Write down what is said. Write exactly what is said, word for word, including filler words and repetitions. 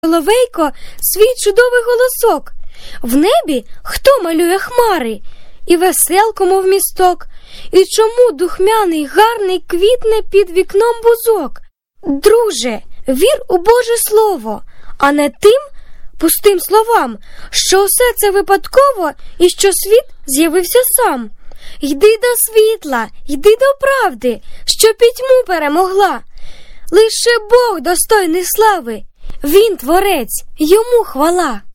соловейко свій чудовий голосок. В небі хто малює хмари? І веселко, мов місток. І чому духмяний, гарний квітне під вікном бузок? Друже, вір у Боже Слово, а не тим пустим словам, що все це випадково і що світ з'явився сам. Йди до світла, йди до правди, що пітьму перемогла. Лише Бог достойний слави, Він творець, йому хвала.